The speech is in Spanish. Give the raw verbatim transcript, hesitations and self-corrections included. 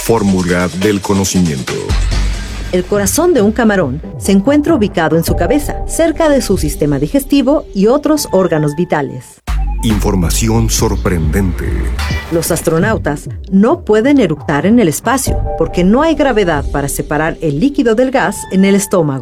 Fórmula del conocimiento. El corazón de un camarón se encuentra ubicado en su cabeza, cerca de su sistema digestivo y otros órganos vitales. Información sorprendente. Los astronautas no pueden eructar en el espacio porque no hay gravedad para separar el líquido del gas en el estómago.